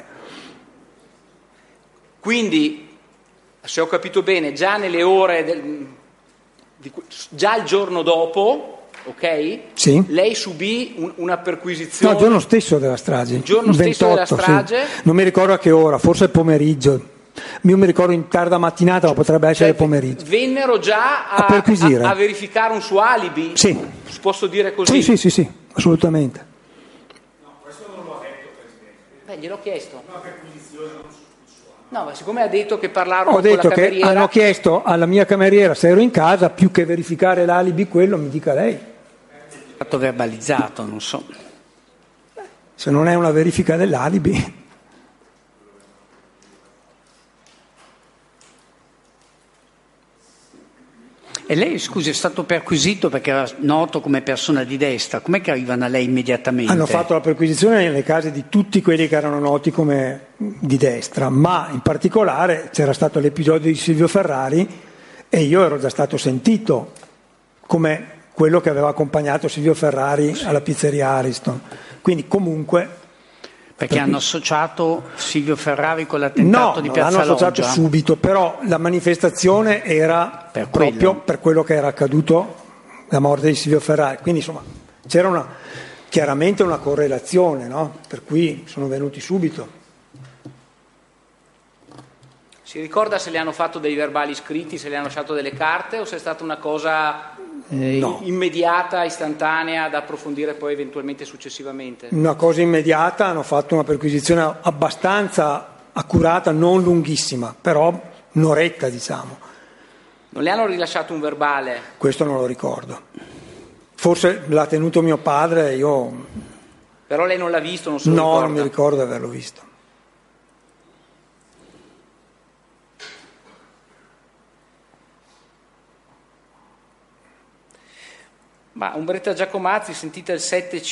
Quindi, se ho capito bene, già nelle ore, già il giorno dopo, ok? Sì. Lei subì una perquisizione? No, il giorno stesso della strage. Il giorno 28, stesso della strage? Sì. Non mi ricordo a che ora, forse il pomeriggio. Io mi ricordo in tarda mattinata, ma potrebbe essere pomeriggio. Vennero già a perquisire, a verificare un suo alibi? Sì. Posso dire così? Sì, assolutamente. No, questo non l'ho detto, Presidente. Gliel'ho chiesto. Una perquisizione non su. No, ma siccome ha detto che parlarono Ho con la detto che cameriera... hanno chiesto alla mia cameriera se ero in casa, più che verificare l'alibi, quello mi dica lei. Fatto verbalizzato, non so. Se non è una verifica dell'alibi. E lei, scusi, è stato perquisito perché era noto come persona di destra. Com'è che arrivano a lei immediatamente? Hanno fatto la perquisizione nelle case di tutti quelli che erano noti come di destra, ma in particolare c'era stato l'episodio di Silvio Ferrari e io ero già stato sentito come quello che aveva accompagnato Silvio Ferrari alla pizzeria Ariston. Quindi comunque... Perché hanno associato Silvio Ferrari con l'attentato di Piazza Loggia? No, l'hanno associato subito, però la manifestazione era proprio per quello che era accaduto, la morte di Silvio Ferrari. Quindi insomma c'era chiaramente una correlazione, no? Per cui sono venuti subito. Si ricorda se le hanno fatto dei verbali scritti, se le hanno lasciato delle carte o se è stata una cosa... No. Immediata, istantanea, da approfondire poi eventualmente successivamente? Una cosa immediata, hanno fatto una perquisizione abbastanza accurata, non lunghissima, però un'oretta diciamo. Non le hanno rilasciato un verbale? Questo non lo ricordo. Forse l'ha tenuto mio padre, io... Però lei non l'ha visto, non se lo ricorda? No, non mi ricordo di averlo visto. Ma Umberetta Giacomazzi, sentita il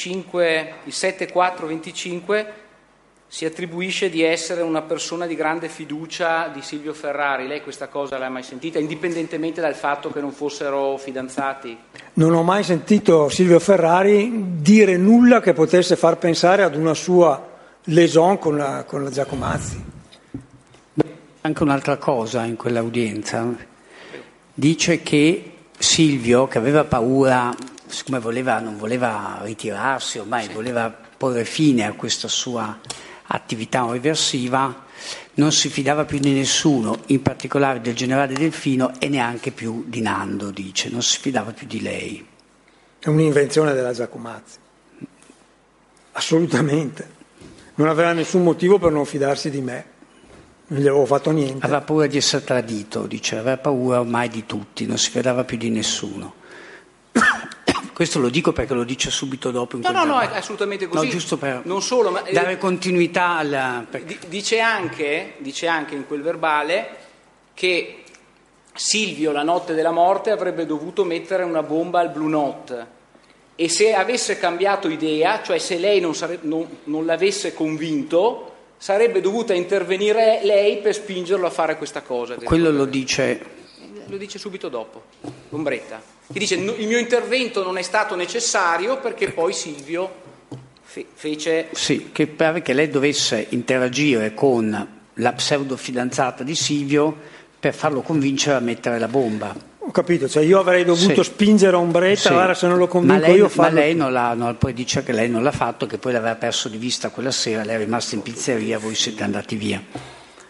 7-4-25, si attribuisce di essere una persona di grande fiducia di Silvio Ferrari. Lei questa cosa l'ha mai sentita, indipendentemente dal fatto che non fossero fidanzati? Non ho mai sentito Silvio Ferrari dire nulla che potesse far pensare ad una sua liaison con la Giacomazzi. Anche un'altra cosa in quell'udienza. Dice che Silvio, che aveva paura, siccome non voleva ritirarsi, ormai voleva porre fine a questa sua attività reversiva, non si fidava più di nessuno, in particolare del generale Delfino e neanche più di Nando, dice, non si fidava più di lei. È un'invenzione della Giacomazzi, assolutamente. Non aveva nessun motivo per non fidarsi di me, non gli avevo fatto niente. Aveva paura di essere tradito, dice, aveva paura ormai di tutti, non si fidava più di nessuno. Questo lo dico perché lo dice subito dopo. No, è assolutamente così. No, giusto per non solo, ma dare continuità alla... Dice anche in quel verbale che Silvio la notte della morte avrebbe dovuto mettere una bomba al Blue Note e se avesse cambiato idea, cioè se lei non l'avesse convinto, sarebbe dovuta intervenire lei per spingerlo a fare questa cosa. Quello lo dice subito dopo, Umberetta, che dice il mio intervento non è stato necessario perché poi Silvio fece... Sì, che pare che lei dovesse interagire con la pseudo fidanzata di Silvio per farlo convincere a mettere la bomba. Ho capito, cioè io avrei dovuto spingere Umberetta, allora se non lo convinco ma lei poi dice che lei non l'ha fatto, che poi l'aveva perso di vista quella sera, lei è rimasta in pizzeria, voi siete andati via.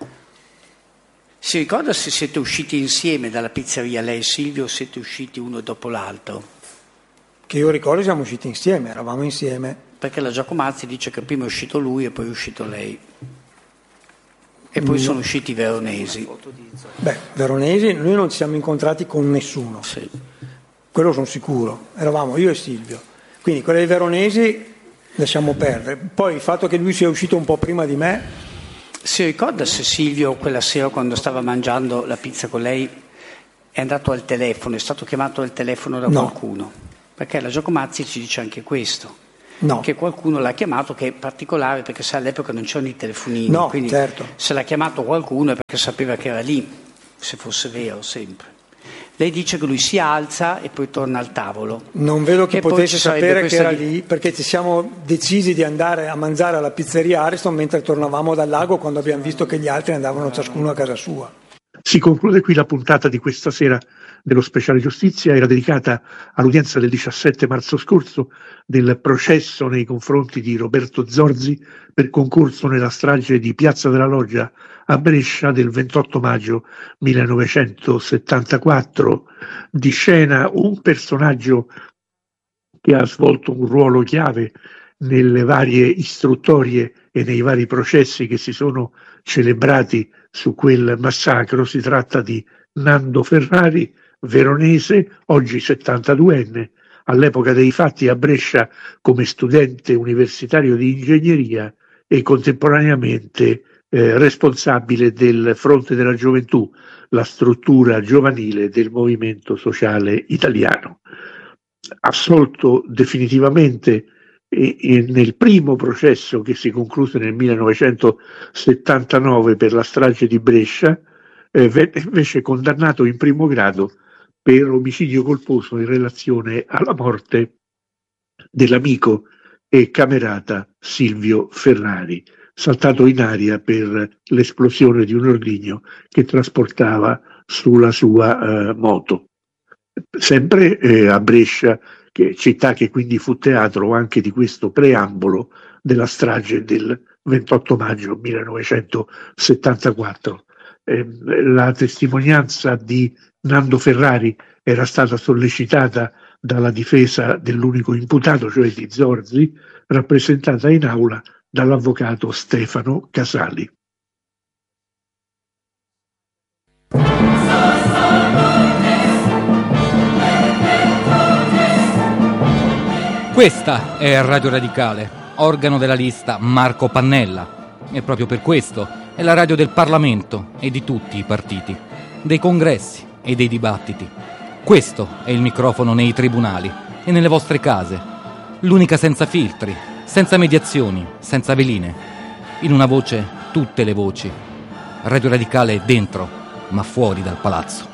Si ricorda se siete usciti insieme dalla pizzeria, lei e Silvio, o siete usciti uno dopo l'altro? Che io ricordo siamo usciti insieme, eravamo insieme. Perché la Giacomazzi dice che prima è uscito lui e poi è uscito lei. E poi sono usciti i veronesi. Beh, veronesi, noi non ci siamo incontrati con nessuno. Sì. Quello sono sicuro. Eravamo io e Silvio. Quindi quelli veronesi lasciamo perdere. Poi il fatto che lui sia uscito un po' prima di me. Si ricorda se Silvio quella sera quando stava mangiando la pizza con lei è andato al telefono, è stato chiamato al telefono da qualcuno? Perché la Giacomazzi ci dice anche questo. No. Che qualcuno l'ha chiamato, che è particolare perché sai, all'epoca non c'erano i telefonini, no, quindi certo. Se l'ha chiamato qualcuno è perché sapeva che era lì, se fosse vero sempre. Lei dice che lui si alza e poi torna al tavolo. Non vedo chi potesse sapere che era lì, perché ci siamo decisi di andare a mangiare alla pizzeria Ariston mentre tornavamo dal lago, quando abbiamo visto che gli altri andavano ciascuno a casa sua. Si conclude qui la puntata di questa sera dello Speciale Giustizia. Era dedicata all'udienza del 17 marzo scorso del processo nei confronti di Roberto Zorzi per concorso nella strage di Piazza della Loggia a Brescia del 28 maggio 1974. Di scena un personaggio che ha svolto un ruolo chiave nelle varie istruttorie e nei vari processi che si sono celebrati su quel massacro. Si tratta di Nando Ferrari, veronese, oggi 72enne, all'epoca dei fatti a Brescia come studente universitario di ingegneria e contemporaneamente responsabile del Fronte della Gioventù, la struttura giovanile del Movimento Sociale Italiano. Assolto definitivamente nel primo processo che si concluse nel 1979 per la strage di Brescia, venne invece condannato in primo grado per omicidio colposo in relazione alla morte dell'amico e camerata Silvio Ferrari, saltato in aria per l'esplosione di un ordigno che trasportava sulla sua moto. Sempre a Brescia, città che quindi fu teatro anche di questo preambolo della strage del 28 maggio 1974. La testimonianza di Nando Ferrari era stata sollecitata dalla difesa dell'unico imputato, cioè di Zorzi, rappresentata in aula dall'avvocato Stefano Casali. Questa è Radio Radicale, organo della lista Marco Pannella, e proprio per questo è la radio del Parlamento e di tutti i partiti, dei congressi e dei dibattiti. Questo è il microfono nei tribunali e nelle vostre case, l'unica senza filtri, senza mediazioni, senza veline. In una voce tutte le voci. Radio Radicale dentro, ma fuori dal palazzo.